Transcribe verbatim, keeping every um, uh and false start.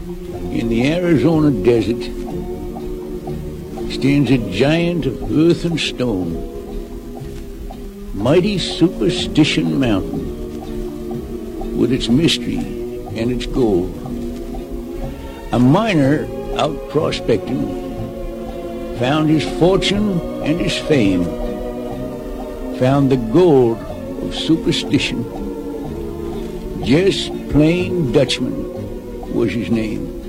In the Arizona desert stands a giant of earth and stone, mighty Superstition Mountain, with its mystery and its gold. A miner out prospecting found his fortune and his fame, found the gold of superstition. Just plain Dutchman was his name.